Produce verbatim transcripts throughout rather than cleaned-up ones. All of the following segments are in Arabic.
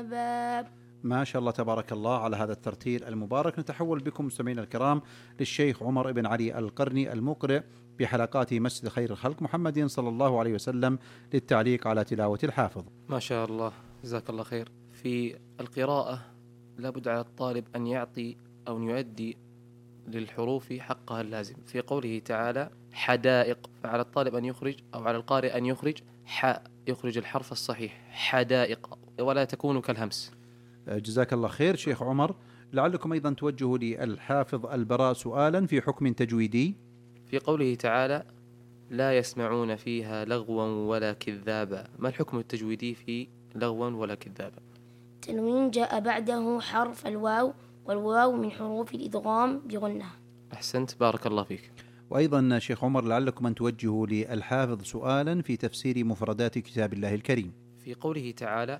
باب. ما شاء الله تبارك الله على هذا الترتيل المبارك. نتحول بكم مستمعينا الكرام للشيخ عمر بن علي القرني المقرئ بحلقات مسجد خير الخلق محمد صلى الله عليه وسلم للتعليق على تلاوة الحافظ. ما شاء الله، جزاك الله خير. في القراءة لابد على الطالب أن يعطي أو أن يؤدي للحروف حقها اللازم. في قوله تعالى حدائق، فعلى الطالب أن يخرج أو على القارئ أن يخرج حاء، يخرج الحرف الصحيح حدائق، ولا تكون كالهمس. جزاك الله خير شيخ عمر. لعلكم أيضا توجهوا للحافظ البراء سؤالا في حكم تجويدي. في قوله تعالى لا يسمعون فيها لغوا ولا كذابا، ما الحكم التجويدي في لغوا ولا كذابا؟ تنوين جاء بعده حرف الواو، والواو من حروف الإدغام بغنة. أحسنت، بارك الله فيك. وأيضا شيخ عمر لعلكم أن توجهوا للحافظ سؤالا في تفسير مفردات كتاب الله الكريم. في قوله تعالى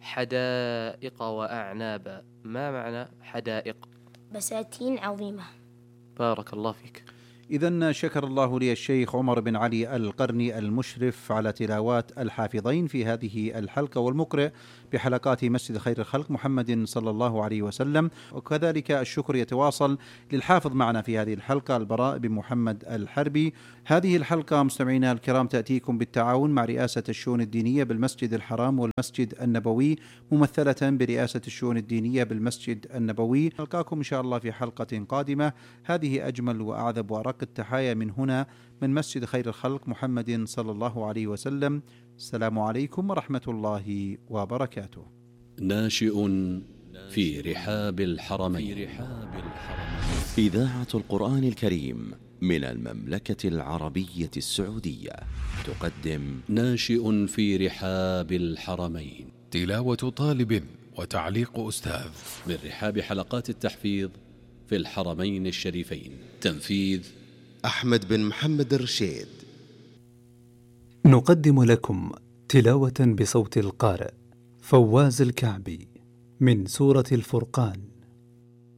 حدائق وأعنابا، ما معنى حدائق؟ بساتين عظيمة. بارك الله فيك. إذن شكر الله لي الشيخ عمر بن علي القرني المشرف على تلاوات الحافظين في هذه الحلقة والمقرئ بحلقات مسجد خير الخلق محمد صلى الله عليه وسلم. وكذلك الشكر يتواصل للحافظ معنا في هذه الحلقة البراء بن محمد الحربي. هذه الحلقة مستمعينا الكرام تأتيكم بالتعاون مع رئاسة الشؤون الدينية بالمسجد الحرام والمسجد النبوي، ممثلة برئاسة الشؤون الدينية بالمسجد النبوي. نلقاكم إن شاء الله في حلقة قادمة. هذه أجمل وأعذب وأرق التحايا من هنا من مسجد خير الخلق محمد صلى الله عليه وسلم. السلام عليكم ورحمة الله وبركاته. ناشئ في رحاب الحرمين. إذاعة القرآن الكريم من المملكة العربية السعودية تقدم ناشئ في رحاب الحرمين، تلاوة طالب وتعليق أستاذ من رحاب حلقات التحفيظ في الحرمين الشريفين. تنفيذ أحمد بن محمد الرشيد. نقدم لكم تلاوة بصوت القارئ فواز الكعبي من سورة الفرقان.